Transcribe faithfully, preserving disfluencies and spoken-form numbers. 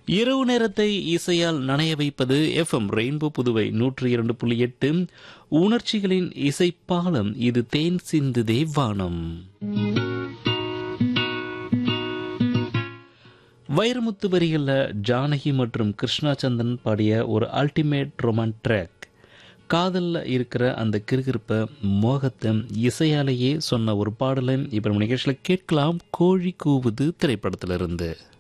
இரவு நேரத்தை இசையால் நனைய வைப்பது எஃப்எம் ரெயின்போ புதுவை நூற்றி இரண்டு புள்ளி எட்டு. உணர்ச்சிகளின் இசைப்பாலம் இது. தேன் சிந்து தேவானம். வைரமுத்து வரிகளில் ஜானகி மற்றும் கிருஷ்ணா சந்தன் பாடிய ஒரு அல்டிமேட் ரொமான்ஸ் ட்ராக். காதலில் இருக்கிற அந்த கிறுகிறுப்பை மோகத்தை இசையாலேயே சொன்ன ஒரு பாடலை இப்போ நம்ம நிகழ்ச்சியில் கேட்கலாம். கோழி கூவுது திரைப்படத்திலிருந்து.